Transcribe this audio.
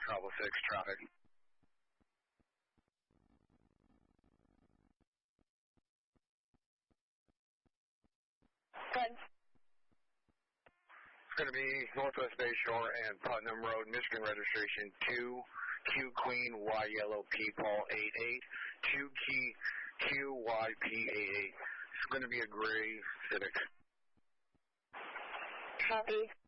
Bravo 6 traffic. Good. It's going to be Northwest Bayshore and Putnam Road, Michigan registration 2, Q Queen, Y Yellow, P Paul 88, 2 Q Y P 88. It's going to be a gray Civic. Copy.